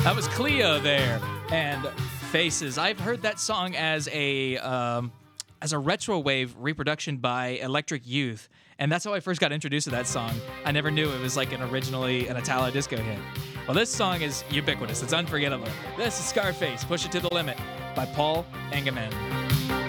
That was Cleo there, and Faces. I've heard that song as a retro wave reproduction by Electric Youth, and that's how I first got introduced to that song. I never knew it was like originally an Italo disco hit. Well, this song is ubiquitous. It's unforgettable. This is Scarface, Push It to the Limit by Paul Engemann.